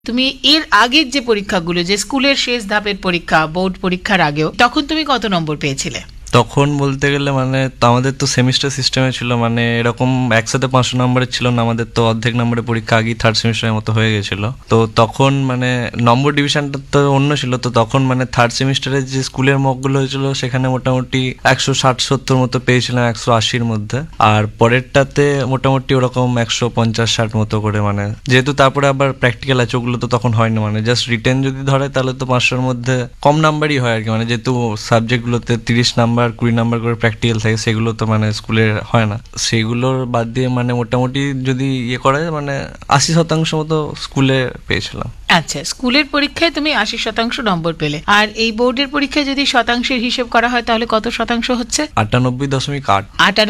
তুমি এর আগের যে পরীক্ষাগুলো, যে স্কুলের শেষ ধাপের পরীক্ষা, বোর্ড পরীক্ষার আগেও, তখন তুমি কত নম্বর পেয়েছিলে? তখন বলতে গেলে মানে তো আমাদের তো সেমিস্টার সিস্টেমে ছিল, মানে এরকম একসাথে 500 নম্বরের ছিল না, আমাদের তো অর্ধেক নম্বরের পরীক্ষা আগেই থার্ড সেমিস্টারের মতো হয়ে গেছিল। তো তখন মানে নম্বর ডিভিশনটা তো অন্য ছিল। তো তখন মানে থার্ড সেমিস্টারে যে স্কুলের মকগুলো হয়েছিল সেখানে মোটামুটি 160-170 মতো পেয়েছিলাম 180-র মধ্যে, আর পরেরটাতে মোটামুটি ওরকম 150-160 মতো করে। মানে যেহেতু তারপরে আবার প্র্যাকটিক্যাল আছে, ওগুলো তো তখন হয় না, মানে জাস্ট রিটেন যদি ধরে তাহলে তো 500-র মধ্যে কম নাম্বারই হয় আর কি। মানে যেহেতু সাবজেক্টগুলোতে 30 নাম্বার 20 নাম্বার করে প্র্যাকটিক্যাল থাকে, সেগুলো তো মানে স্কুলে হয় না। সেগুলোর বাদ দিয়ে মানে মোটামুটি যদি করা যায় মানে 80% মতো স্কুলে পেয়েছিলাম। আচ্ছা, স্কুলের পরীক্ষায় তুমি 80% নম্বর পেলে, আর এই বোর্ডের পরীক্ষায় যদি শতাংশের হিসেব করা হয় তাহলে কত শতাংশ হচ্ছে? 98.8।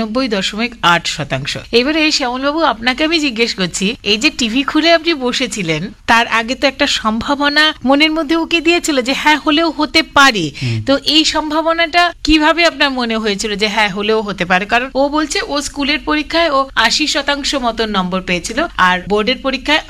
98.8%। এবারে শ্যামলবাবু, আপনাকে আমি জিজ্ঞেস করছি, এই যে টিভি খুলে আপনি বসেছিলেন, তার আগে তো একটা সম্ভাবনা মনের মধ্যে উকি দিয়েছিল যে হ্যাঁ হলেও হতে পারে। তো এই সম্ভাবনাটা কিভাবে আপনার মনে হয়েছিল যে হ্যাঁ হলেও হতে পারে? কারণ ও বলছে ও স্কুলের পরীক্ষায় ও 80% মতো নম্বর পেয়েছিল, আর বোর্ডের পরীক্ষায়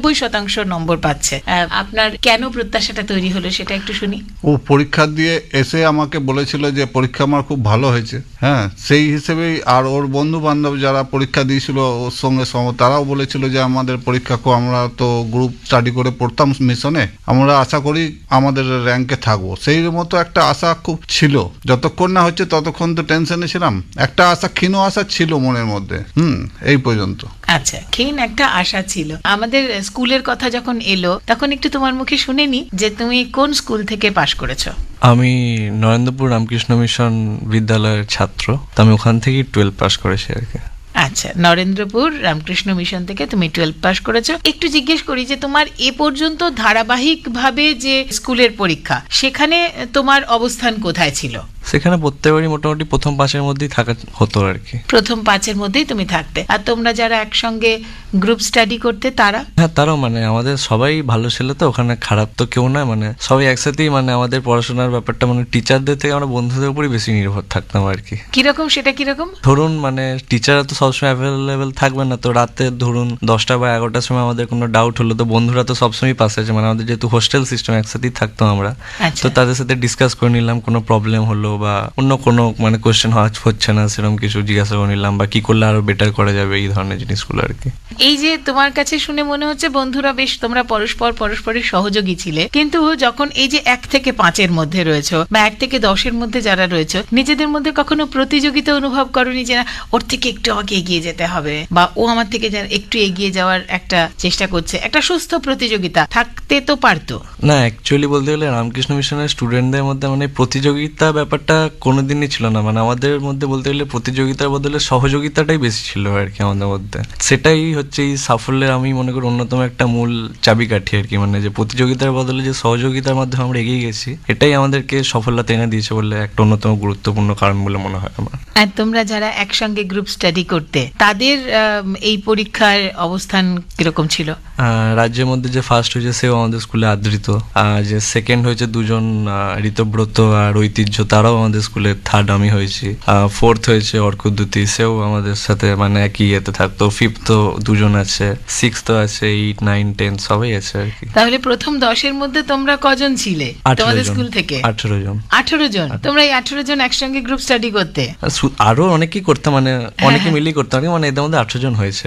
98% নম্বর পাচ্ছে। আপনার কেন প্রত্যাশাটা তৈরি হলো সেটা একটু শুনি। ও পরীক্ষা দিয়ে এসে আমাকে বলেছিল যে পরীক্ষা আমার খুব ভালো হয়েছে, হ্যাঁ, সেই হিসেবেই। আর ওর বন্ধু বান্ধব যারা পরীক্ষা দিয়েছিল ওর সঙ্গে তারাও বলেছিল যে আমাদের পরীক্ষা খুব, আমরা তো গ্রুপ স্টাডি করে পড়তাম মিশনে, আমরা আশা করি আমাদের র্যাঙ্কে থাকবো। সেই মতো একটা আশা খুব ছিল। যতক্ষণ না হচ্ছে ততক্ষণ তো টেনশনে ছিলাম, একটা আশা, ক্ষীণ আশা ছিল মনের মধ্যে। এই পর্যন্ত। আচ্ছা, ক্ষীণ একটা আশা ছিল। আমাদের স্কুলের কথা যখন এলো তখন একটু তোমার মুখে শুনেনি যে তুমি কোন স্কুল থেকে পাশ করেছো। আমি নরেন্দ্রপুর রামকৃষ্ণ মিশন বিদ্যালয়ের ছাত্র, তো আমি ওখান থেকেই 12 পাস করেছি আর কি। আচ্ছা, নরেন্দ্রপুর রামকৃষ্ণ মিশন থেকে তুমি 12 পাস করেছো। একটু জিজ্ঞেস করি যে তোমার এ পর্যন্ত ধারাবাহিকভাবে যে স্কুলের পরীক্ষা, সেখানে তোমার অবস্থান কোথায় ছিল? সেখানে প্রত্যেকবারই মোটামুটি প্রথম 5-এর মধ্যেই থাকা হতো আর কি। প্রথম 5-এর মধ্যেই তুমি থাকতে। আর তোমরা যারা একসঙ্গে গ্রুপ স্টাডি করতে তারা? হ্যাঁ, তারাও মানে আমাদের সবাই ভালো ছিল, তো ওখানে খারাপ তো কেউ নয়, মানে সবাই একসাথেই। মানে আমাদের পড়াশোনার ব্যাপারটা মানে টিচারদের থেকে আমরা বন্ধুদের উপরই বেশি নির্ভর থাকতাম আর কি। কিরকম, সেটা কিরকম? ধরুন মানে টিচাররা তো সবসময় অ্যাভেলেবেল থাকবে না, তো রাতে ধরুন 10টা বা 11টার সময় আমাদের কোনো ডাউট হলো, তো বন্ধুরা তো সবসময় পাশে আছে, মানে আমাদের যেহেতু হোস্টেল সিস্টেম একসাথেই থাকতাম আমরা, তো তাদের সাথে ডিসকাস করে নিলাম কোনো প্রবলেম হলো বা অন্য কোনো মানে কোয়েশ্চেন হচ্ছে না সেরকম কিছু জিজ্ঞাসা করে নিলাম, বা কি করলে আরো বেটার করা যাবে, এই ধরনের জিনিসগুলো আর কি। এই যে তোমার কাছে শুনে মনে হচ্ছে বন্ধুরা বেশ তোমরা পরস্পরের সহযোগী ছিলে, কিন্তু যখন এই যে 1 থেকে 5-এর মধ্যে রয়েছো বা 1 থেকে 10-এর মধ্যে যারা রয়েছো, নিজেদের মধ্যে কখনো প্রতিযোগিতা অনুভব করোনি যে না ওর থেকে একটু আগে এগিয়ে যেতে হবে, বা ও আমার থেকে একটু এগিয়ে যাওয়ার একটা চেষ্টা করছে? একটা সুস্থ প্রতিযোগিতা থাকতে তো পারতো না। অ্যাকচুয়ালি বলতে গেলে রামকৃষ্ণ মিশনের স্টুডেন্টদের মধ্যে মানে প্রতিযোগিতা ব্যাপারটা কোনোদিনই ছিল না। মানে আমাদের মধ্যে বলতে গেলে প্রতিযোগিতার বদলে সহযোগিতাটাই বেশি ছিল আর কি আমাদের মধ্যে। সেটাই হচ্ছে এই সাফল্যের আমি মনে করি অন্যতম একটা মূল চাবিকাঠি আর কি। মানে যে প্রতিযোগিতার বদলে যে সহযোগিতার মাধ্যমে আমরা এগিয়ে গেছি, এটাই আমাদেরকে সফলতা এনে দিয়েছে বলে একটা অন্যতম গুরুত্বপূর্ণ কারণ বলে মনে হয় আমার। আর তোমরা যারা একসঙ্গে গ্রুপ স্টাডি করতে, তাদের এই পরীক্ষার অবস্থান কিরকম ছিল? রাজ্যের মধ্যে যে ফার্স্ট হয়েছে সেও আমাদের স্কুলে আদৃত, যে সেকেন্ড হয়েছে 2জন ঋতব্রত আর ঐতিহ্য, তারাও আমাদের স্কুলে থার্ড আমি হয়েছি। ফোর্থ হয়েছে অর্কদ্যুতি, সেও আমাদের সাথে মানে একই ইয়েতে থাকতো। ফিফথ 2জন আছে, 6th আছে, 8, 9, 10 সবাই আছে আর কি। তাহলে প্রথম 10-এর মধ্যে তোমরা কজন ছিলে তোমাদের স্কুল থেকে? 18 জন। 18 জন? তোমরা এই 18 জন একসঙ্গে গ্রুপ স্টাডি করতে? আরো অনেকেই করতাম, মানে অনেকে মিলেই করতাম, মানে এদের মধ্যে 18 জন হয়েছে।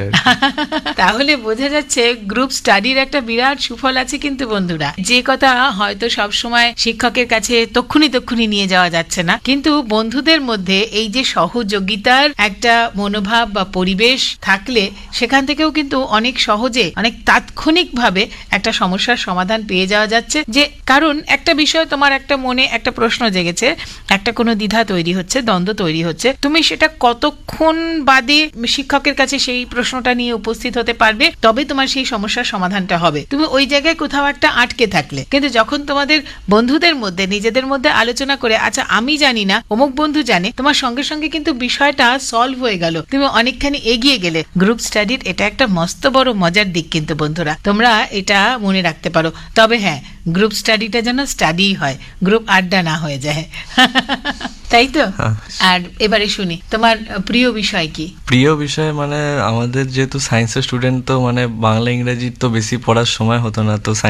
তাহলে বোঝা যাচ্ছে গ্রুপ স্টাডির একটা বিরাট সুফল আছে। কিন্তু বন্ধুরা, যে কথা হয়তো সব সময় শিক্ষকের কাছে তক্ষুনি নিয়ে যাওয়া যাচ্ছে না, কিন্তু বন্ধুদের মধ্যে এই যে সহযোগিতার একটা মনোভাব বা পরিবেশ থাকলে সেখান থেকেও কিন্তু অনেক সহজে, অনেক তাৎক্ষণিকভাবে একটা সমস্যার সমাধান পেয়ে যাওয়া যাচ্ছে। যে কারণ একটা বিষয় তোমার একটা মনে একটা প্রশ্ন জেগেছে, একটা কোনো দ্বিধা তৈরি হচ্ছে, দ্বন্দ্ব তৈরি হচ্ছে, তুমি সেটা কতক্ষণ বাদে শিক্ষকের কাছে সেই প্রশ্নটা নিয়ে উপস্থিত হতে পারবে, তবে তোমার সেই সমস্যার সমাধানটা হবে। তুমি ওই জায়গায় কোথাও একটা আটকে থাকলে, কিন্তু যখন তোমাদের বন্ধুদের মধ্যে নিজেদের মধ্যে আলোচনা করে আচ্ছা আমি জানি না, অমুক বন্ধু জানে, তোমার সঙ্গে সঙ্গে কিন্তু বিষয়টা সলভ হয়ে গেল, তুমি অনেকখানি এগিয়ে গেলে। গ্রুপ স্টাডির এটা একটা মস্ত বড় মজার দিক কিন্তু বন্ধুরা, তোমরা এটা মনে রাখতে পারো। তবে হ্যাঁ, গ্রুপ স্টাডিটা যেন স্টাডি হয়, গ্রুপ আড্ডা না হয়ে যায়। তাই তো? আর এবারে শুনি তোমার প্রিয় বিষয় কি? প্রিয় বিষয় মানে আমাদের যেহেতু সায়েন্সের স্টুডেন্ট, তো মানে বাংলা ইংরেজি তো বেশি পড়ার সময় হতো না, তো